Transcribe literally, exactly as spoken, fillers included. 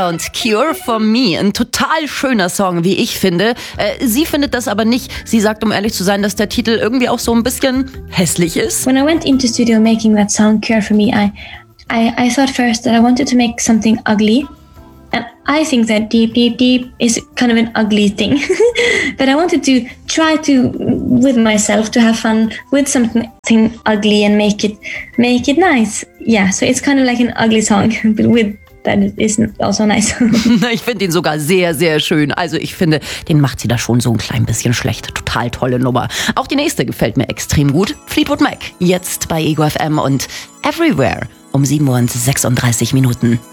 und Cure for Me. Ein total schöner Song, wie ich finde. Äh, sie findet das aber nicht. Sie sagt, um ehrlich zu sein, dass der Titel irgendwie auch so ein bisschen hässlich ist. When I went into studio making that song Cure for Me, I, I, I thought first that I wanted to make something ugly. And I think that deep, deep, deep is kind of an ugly thing. But I wanted to try to, with myself, to have fun with something ugly and make it, make it nice. Yeah, so it's kind of like an ugly song, but with that is also nice. Ich finde ihn sogar sehr, sehr schön. Also ich finde, den macht sie da schon so ein klein bisschen schlecht. Total tolle Nummer. Auch die nächste gefällt mir extrem gut. Fleetwood Mac, jetzt bei Ego F M und Everywhere um sieben Uhr und sechsunddreißig Minuten.